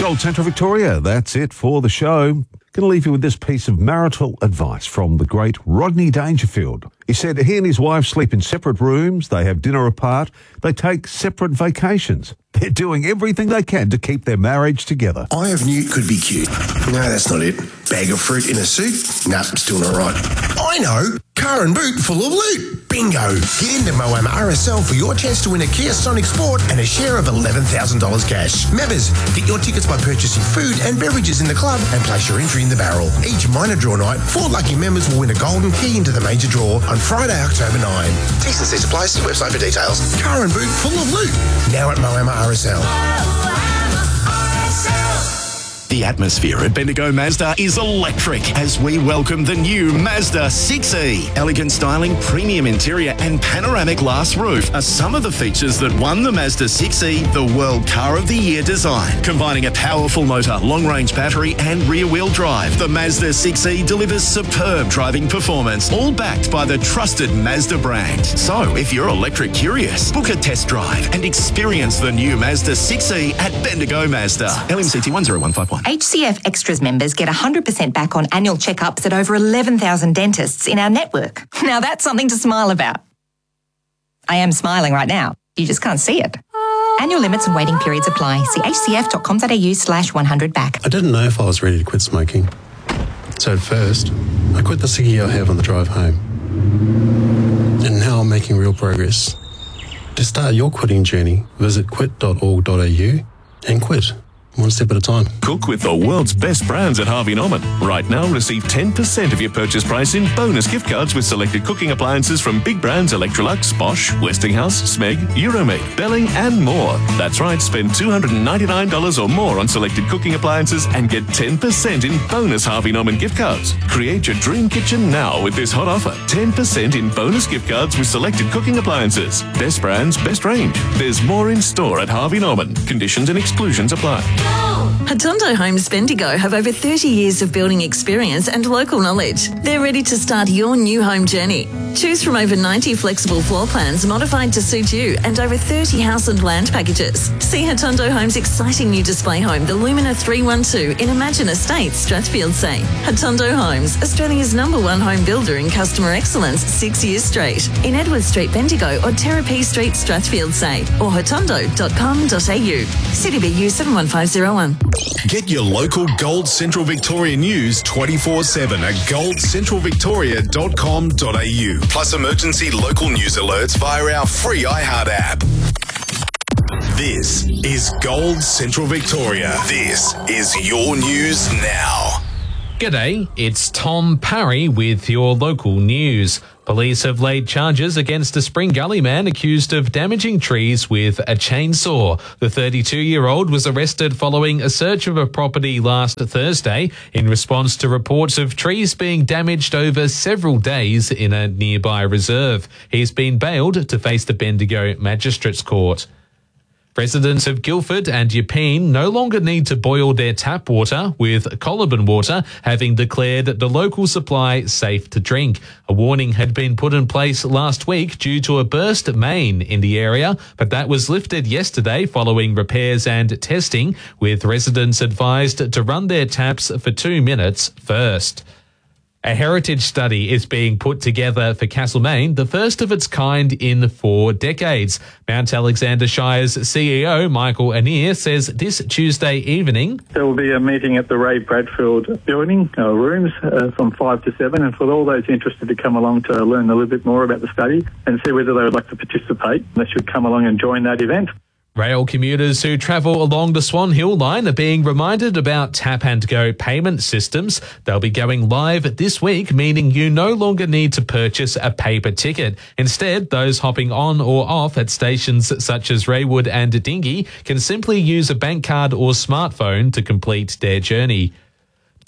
Gold Central Victoria, that's it for the show. Going to leave you with this piece of marital advice from the great Rodney Dangerfield. He said he and his wife sleep in separate rooms, they have dinner apart, they take separate vacations. They're doing everything they can to keep their marriage together. Eye of newt could be cute. No, that's not it. Bag of fruit in a suit? Nah, still not right. I know. Car and boot full of loot. Bingo. Get into Moama RSL for your chance to win a Kia Sonic Sport and a share of $11,000 cash. Members, get your tickets by purchasing food and beverages in the club and place your entry in the barrel. Each minor draw night, 4 lucky members will win a golden key into the major draw on Friday, October 9. T's and C's apply. See website for details. Car and boot full of loot. Now at Moama RSL. The atmosphere at Bendigo Mazda is electric as we welcome the new Mazda 6e. Elegant styling, premium interior and panoramic glass roof are some of the features that won the Mazda 6e the World Car of the Year design. Combining a powerful motor, long-range battery and rear-wheel drive, the Mazda 6e delivers superb driving performance, all backed by the trusted Mazda brand. So if you're electric curious, book a test drive and experience the new Mazda 6e at Bendigo Mazda. LMCT 10151. HCF Extras members get 100% back on annual checkups at over 11,000 dentists in our network. Now that's something to smile about. I am smiling right now. You just can't see it. Annual limits and waiting periods apply. See hcf.com.au/100back. I didn't know if I was ready to quit smoking. So at first, I quit the ciggy I have on the drive home. And now I'm making real progress. To start your quitting journey, visit quit.org.au and quit. One step at a time. Cook with the world's best brands at Harvey Norman. Right now, receive 10% of your purchase price in bonus gift cards with selected cooking appliances from big brands Electrolux, Bosch, Westinghouse, Smeg, Euromaid, Belling and more. That's right, spend $299 or more on selected cooking appliances and get 10% in bonus Harvey Norman gift cards. Create your dream kitchen now with this hot offer. 10% in bonus gift cards with selected cooking appliances. Best brands, best range. There's more in store at Harvey Norman. Conditions and exclusions apply. Hatondo Homes Bendigo have over 30 years of building experience and local knowledge. They're ready to start your new home journey. Choose from over 90 flexible floor plans modified to suit you and over 30 house and land packages. See Hatondo Homes' exciting new display home, the Lumina 312 in Imagine Estates, Strathfieldsay. Hatondo Homes, Australia's #1 home builder in customer excellence 6 years straight. In Edward Street, Bendigo or Terrapee Street, Strathfieldsay or hatondo.com.au. CDBU 71501. Get your local Gold Central Victoria news 24/7 at goldcentralvictoria.com.au. Plus emergency local news alerts via our free iHeart app. This is Gold Central Victoria. This is your news now. G'day, it's Tom Parry with your local news. Police have laid charges against a Spring Gully man accused of damaging trees with a chainsaw. The 32-year-old was arrested following a search of a property last Thursday in response to reports of trees being damaged over several days in a nearby reserve. He's been bailed to face the Bendigo Magistrates Court. Residents of Guildford and Yepeen no longer need to boil their tap water, with Coliban Water having declared the local supply safe to drink. A warning had been put in place last week due to a burst main in the area, but that was lifted yesterday following repairs and testing, with residents advised to run their taps for 2 minutes first. A heritage study is being put together for Castlemaine, the first of its kind in 4 decades. Mount Alexander Shire's CEO, Michael Anir, says this Tuesday evening there will be a meeting at the Ray Bradfield building, rooms, from 5 to 7, and for all those interested to come along to learn a little bit more about the study and see whether they would like to participate, they should come along and join that event. Rail commuters who travel along the Swan Hill line are being reminded about Tap and Go payment systems. They'll be going live this week, meaning you no longer need to purchase a paper ticket. Instead, those hopping on or off at stations such as Raywood and Dingy can simply use a bank card or smartphone to complete their journey.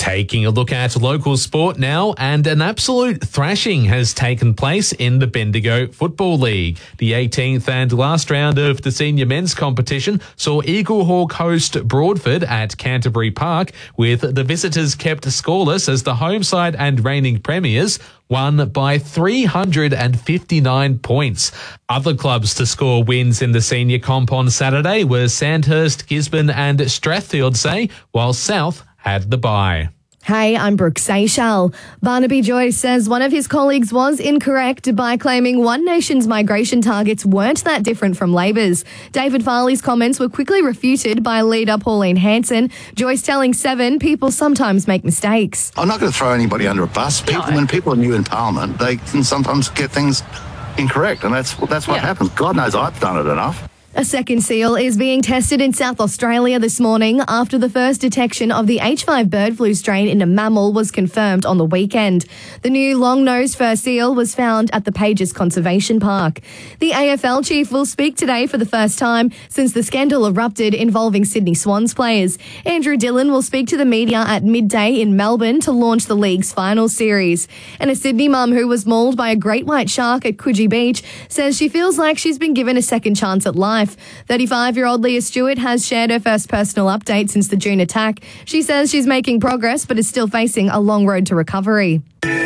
Taking a look at local sport now, and an absolute thrashing has taken place in the Bendigo Football League. The 18th and last round of the senior men's competition saw Eaglehawk host Broadford at Canterbury Park, with the visitors kept scoreless as the home side and reigning premiers won by 359 points. Other clubs to score wins in the senior comp on Saturday were Sandhurst, Gisborne and Strathfield Say, while South had the bye. Hey, I'm Brooke Seychelles. Barnaby Joyce says one of his colleagues was incorrect by claiming One Nation's migration targets weren't that different from Labor's. David Farley's comments were quickly refuted by leader Pauline Hanson. Joyce telling Seven people sometimes make mistakes. I'm not going to throw anybody under a bus. When people are new in Parliament, they can sometimes get things incorrect, and that's what happens. God knows I've done it enough. A second seal is being tested in South Australia this morning after the first detection of the H5 bird flu strain in a mammal was confirmed on the weekend. The new long-nosed fur seal was found at the Pages Conservation Park. The AFL chief will speak today for the first time since the scandal erupted involving Sydney Swans players. Andrew Dillon will speak to the media at midday in Melbourne to launch the league's final series. And a Sydney mum who was mauled by a great white shark at Coogee Beach says she feels like she's been given a second chance at life. 35-year-old Leah Stewart has shared her first personal update since the June attack. She says she's making progress but is still facing a long road to recovery.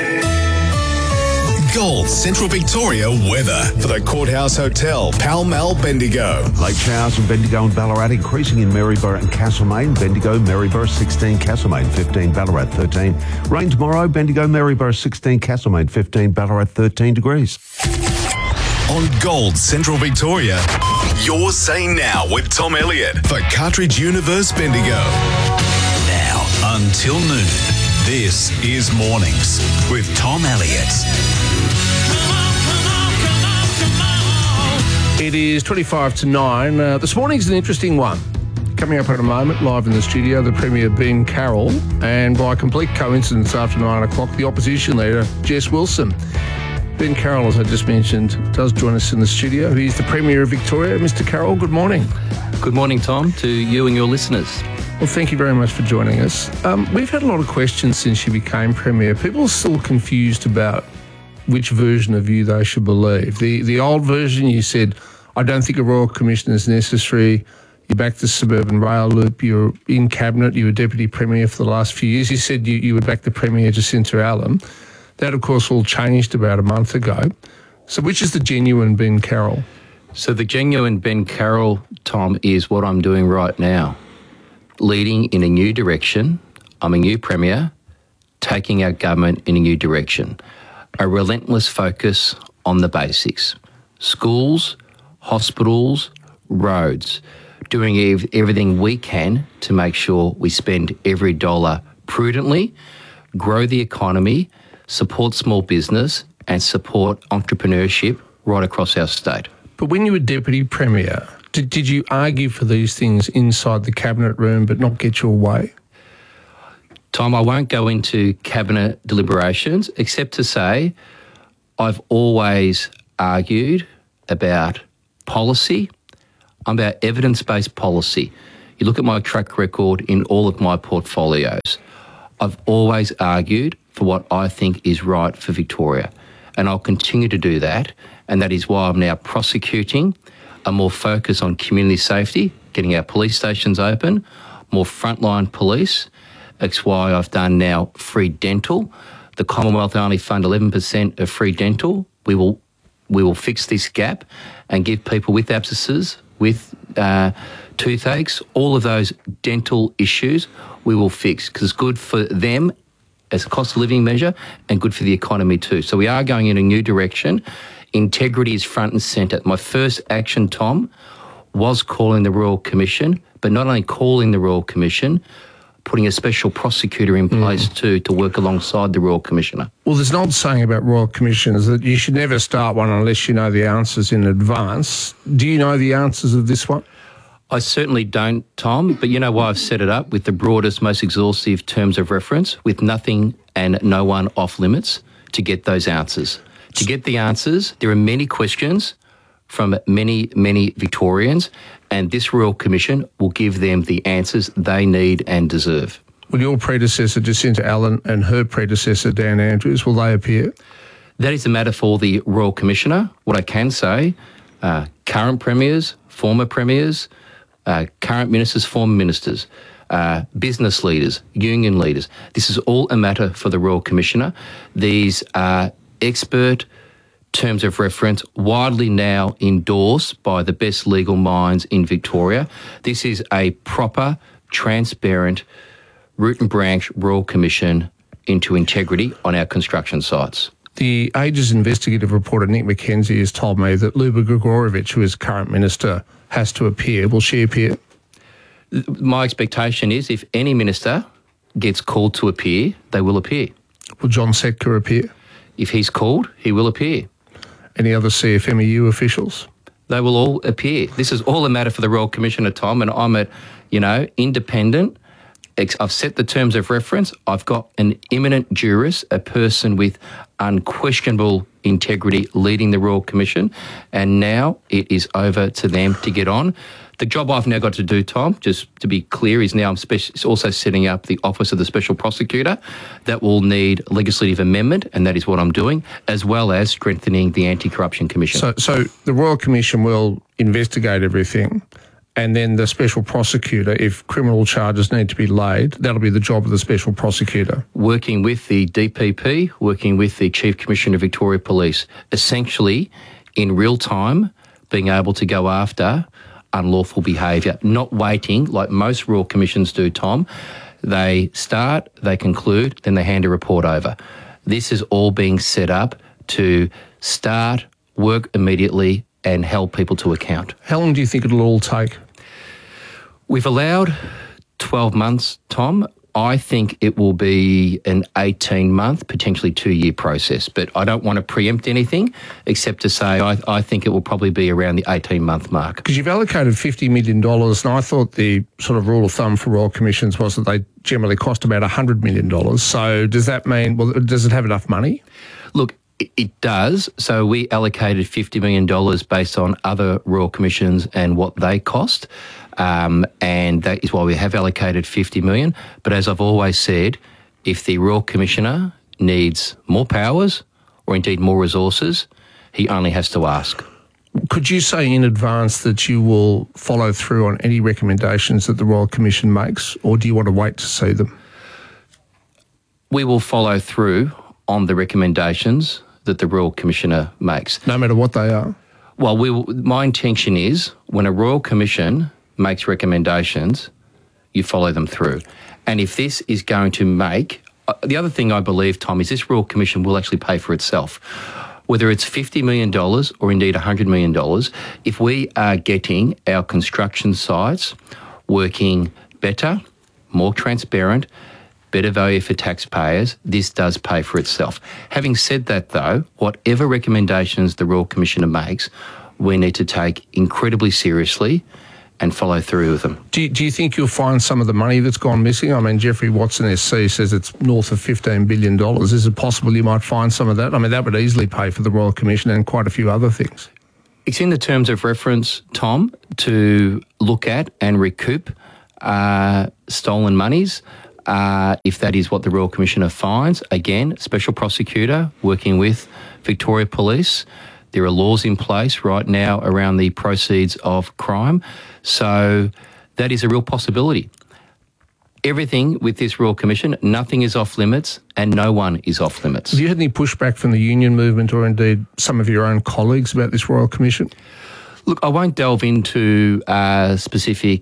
Gold Central Victoria weather for the Courthouse Hotel, Pall Mall, Bendigo. Late showers in Bendigo and Ballarat, increasing in Maryborough and Castlemaine. Bendigo, Maryborough 16, Castlemaine 15, Ballarat 13. Rain tomorrow, Bendigo, Maryborough 16, Castlemaine 15, Ballarat 13 degrees. On Gold Central Victoria, you're saying now with Tom Elliott for Cartridge Universe Bendigo. Now until noon, this is Mornings with Tom Elliott. It is 25 to 9. This morning's an interesting one. Coming up in a moment, live in the studio, the Premier Ben Carroll, and by complete coincidence after 9 o'clock, the opposition leader, Jess Wilson. Ben Carroll, as I just mentioned, does join us in the studio. He's the Premier of Victoria. Mr. Carroll, good morning. Good morning, Tom, to you and your listeners. Well, thank you very much for joining us. We've had a lot of questions since you became Premier. People are still confused about which version of you they should believe. The old version, you said, I don't think a Royal Commission is necessary. You backed the suburban rail loop. You're in Cabinet. You were Deputy Premier for the last few years. You said you would back the Premier, Jacinta Allen. That, of course, all changed about a month ago. So which is the genuine Ben Carroll? So the genuine Ben Carroll, Tom, is what I'm doing right now. Leading in a new direction. I'm a new Premier, taking our government in a new direction. A relentless focus on the basics. Schools, hospitals, roads. Doing everything we can to make sure we spend every dollar prudently, grow the economy, support small business and support entrepreneurship right across our state. But when you were Deputy Premier, did you argue for these things inside the Cabinet room but not get your way? Tom, I won't go into Cabinet deliberations except to say I've always argued about policy. I'm about evidence-based policy. You look at my track record in all of my portfolios. I've always argued for what I think is right for Victoria. And I'll continue to do that. And that is why I'm now prosecuting a more focus on community safety, getting our police stations open, more frontline police. That's why I've done now free dental. The Commonwealth only fund 11% of free dental. We will fix this gap and give people with abscesses, with toothaches, all of those dental issues we will fix because it's good for them as a cost of living measure and good for the economy too. So we are going in a new direction. Integrity is front and centre. My first action, Tom, was calling the Royal Commission, but not only calling the Royal Commission, putting a special prosecutor in place too to work alongside the Royal Commissioner. Well, there's an old saying about Royal Commissioners that you should never start one unless you know the answers in advance. Do you know the answers of this one? I certainly don't, Tom, but you know why I've set it up with the broadest, most exhaustive terms of reference, with nothing and no one off limits to get those answers. To get the answers, there are many questions from many, many Victorians, and this Royal Commission will give them the answers they need and deserve. Will your predecessor, Jacinta Allen, and her predecessor, Dan Andrews, will they appear? That is a matter for the Royal Commissioner. What I can say, current premiers, former premiers, current ministers, former ministers, business leaders, union leaders. This is all a matter for the Royal Commissioner. These are expert terms of reference, widely now endorsed by the best legal minds in Victoria. This is a proper, transparent, root and branch Royal Commission into integrity on our construction sites. The Ages investigative reporter Nick McKenzie has told me that Luba Gregorovic, who is current minister, has to appear. Will she appear? My expectation is if any minister gets called to appear, they will appear. Will John Setka appear? If he's called, he will appear. Any other CFMEU officials? They will all appear. This is all a matter for the Royal Commissioner, Tom, and I'm independent. I've set the terms of reference. I've got an eminent jurist, a person with unquestionable integrity leading the Royal Commission, and now it is over to them to get on. The job I've now got to do, Tom, just to be clear, is now I'm also setting up the Office of the Special Prosecutor. That will need legislative amendment, and that is what I'm doing, as well as strengthening the Anti-Corruption Commission. So the Royal Commission will investigate everything, and then the Special Prosecutor, if criminal charges need to be laid, that'll be the job of the Special Prosecutor. Working with the DPP, working with the Chief Commissioner of Victoria Police, essentially in real time being able to go after unlawful behaviour, not waiting like most Royal Commissions do, Tom. They start, they conclude, then they hand a report over. This is all being set up to start, work immediately and hold people to account. How long do you think it'll all take? We've allowed 12 months, Tom. I think it will be an 18-month, potentially 2-year process, but I don't want to preempt anything except to say I think it will probably be around the 18-month mark. Because you've allocated $50 million, and I thought the sort of rule of thumb for Royal Commissions was that they generally cost about $100 million. So does that mean, does it have enough money? Look, it does. So we allocated $50 million based on other Royal Commissions and what they cost. And that is why we have allocated $50 million. But as I've always said, if the Royal Commissioner needs more powers or indeed more resources, he only has to ask. Could you say in advance that you will follow through on any recommendations that the Royal Commission makes, or do you want to wait to see them? We will follow through on the recommendations that the Royal Commissioner makes. No matter what they are? Well, my intention is when a Royal Commission makes recommendations, you follow them through. And if this is going to make... the other thing I believe, Tom, is this Royal Commission will actually pay for itself. Whether it's $50 million or indeed $100 million, if we are getting our construction sites working better, more transparent, better value for taxpayers, this does pay for itself. Having said that, though, whatever recommendations the Royal Commissioner makes, we need to take incredibly seriously and follow through with them. Do you think you'll find some of the money that's gone missing? I mean, Jeffrey Watson SC says it's north of $15 billion. Is it possible you might find some of that? I mean, that would easily pay for the Royal Commission and quite a few other things. It's in the terms of reference, Tom, to look at and recoup stolen monies. If that is what the Royal Commissioner finds, again, Special Prosecutor working with Victoria Police. There are laws in place right now around the proceeds of crime. So that is a real possibility. Everything with this Royal Commission, nothing is off limits and no one is off limits. Have you had any pushback from the union movement or indeed some of your own colleagues about this Royal Commission? Look, I won't delve into specific